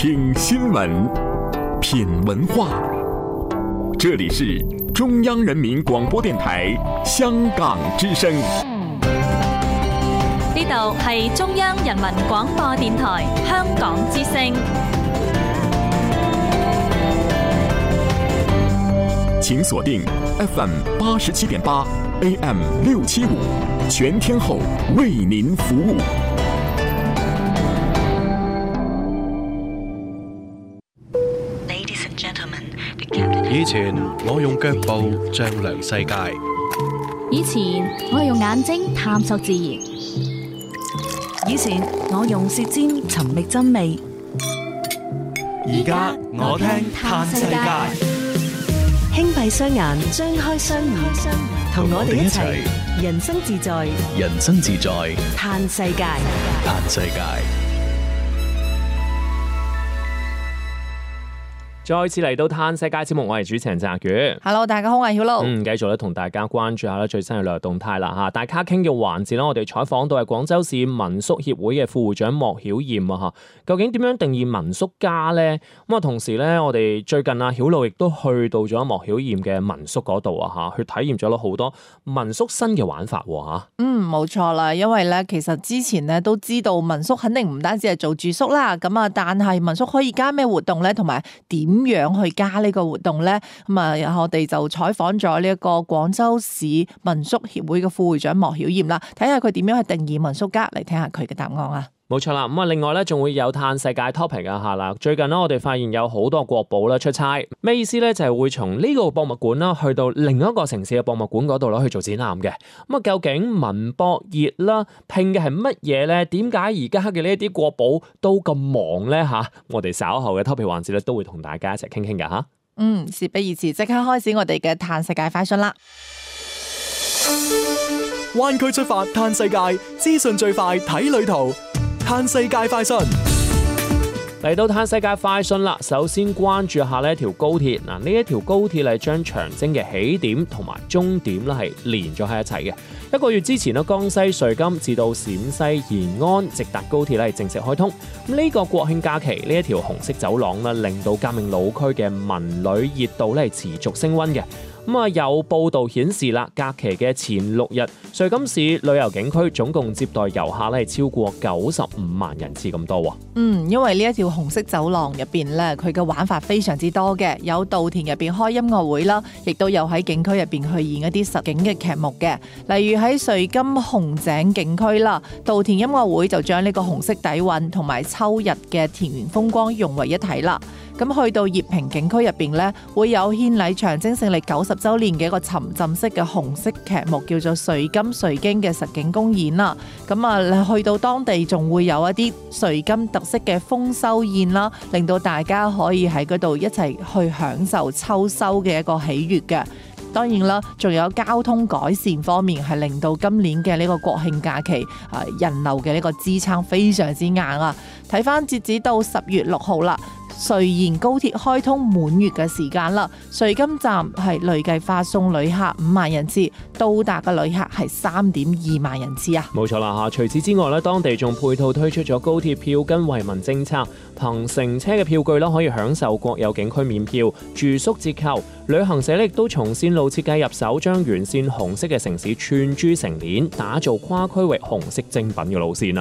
听新闻，品文化。这里是中央人民廣播電台香港之聲。 呢度係中央人民廣播電台香港之聲。 請鎖定 FM 87.8 AM 675，全天候為您服務。 以前我用腳步丈量世界， 以前我係用眼睛探索自然， 以前我用舌尖尋覓真味， 而家我聽嘆世界。 輕閉雙眼，張開雙耳，同我哋一齊人生自在， 人生自在， 嘆世界， 嘆世界。 再次嚟到嘆世界節目，我係主持人鄭月。 Hello， 大家好，我係曉露。 繼續咧同大家關注下咧最新嘅旅遊動態啦嚇。大家傾嘅環節咧，我哋採訪到係廣州市民宿協會嘅副會長莫曉艷啊嚇。究竟點樣定義民宿家咧？咁啊，同時咧，我哋最近啊曉露亦都去到咗莫曉艷嘅民宿嗰度啊嚇，去體驗咗好多民宿新嘅玩法喎嚇。 冇錯啦，因為咧其實之前咧都知道民宿肯定唔單止係做住宿啦，咁啊，但係民宿可以加咩活動咧，同埋點樣去加呢個活動咧？咁啊，我哋就採訪咗呢一個廣州市民宿協會嘅副會長莫曉艷啦，睇下佢點樣去定義民宿家，嚟聽下佢嘅答案啊！ 冇錯啦，咁啊，另外咧仲會有嘆世界 topic 啊嚇啦。最近咧我哋發現有好多國寶啦出差，咩意思咧？就係會從呢個博物館啦去到另一個城市嘅博物館嗰度啦去做展覽嘅。咁啊，究竟文博熱啦拼嘅係乜嘢咧？點解而家嘅呢一啲國寶都咁忙咧嚇？我哋稍後嘅 topic 環節咧都會同大家一齊傾傾㗎嚇。 事不宜遲，即刻開始我哋嘅嘆世界快訊啦！ 灣區出發嘆世界，資訊最快睇旅途。嘆世界快訊嚟到嘆世界快訊啦，首先關注下呢一條高鐵。嗱，呢一條高鐵係將長征嘅起點同埋終點咧係連咗喺一齊嘅。1個月之前咧，江西瑞金至到陝西延安直達高鐵咧係正式開通。呢個國慶假期呢一條紅色走廊咧，令到革命老區嘅文旅熱度咧係持續升溫嘅。有報道顯示啦，假期嘅前6日，瑞金市旅遊景區總共接待遊客咧係超過95萬人次咁多。 因為呢一條紅色走廊入邊咧，佢嘅玩法非常之多嘅，有稻田入邊開音樂會啦，亦都有喺景區入邊去演一啲實景嘅劇目嘅，例如喺瑞金紅井景區啦，稻田音樂會就將呢個紅色底蘊同埋秋日嘅田園風光融為一體啦。咁去到葉坪景區入邊咧，會有獻禮長征勝利90週年嘅一個沉浸式嘅紅色劇目，叫做瑞金瑞經嘅實景公演啦。去到當地仲會有一啲瑞金特色嘅豐收宴啦，令到大家可以喺嗰度一齊去享受秋收嘅一個喜悅嘅。當然啦，仲有交通改善方面，係令到今年嘅呢個國慶假期人流嘅呢個支撐非常之硬啊！睇翻截止到10月6號啦。瑞延高鐵開通滿月嘅時間啦，瑞金站係累計發送旅客5萬人次，到達嘅旅客係3.2萬人次啊！ 冇錯啦嚇。除此之外咧，當地仲配套推出咗高鐵票根惠民政策，憑乘車嘅票據啦，可以享受國有景區免票、住宿折扣。旅行社亦都從線路設計入手，將沿線紅色嘅城市串珠成鏈，打造跨區域紅色精品嘅路線啊！